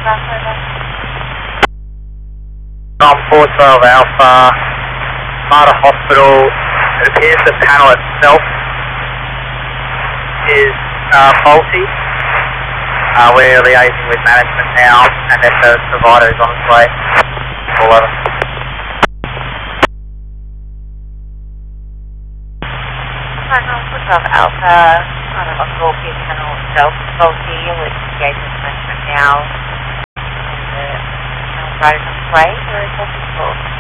On 412 Alpha, Mater Hospital, it appears the panel itself is faulty. We're liaising with management now, and then the provider is on its way. 411. Alpha, Mater Hospital, appears the panel itself is faulty, and we're liaising with management now. And the provider is on its way. Where is hospital?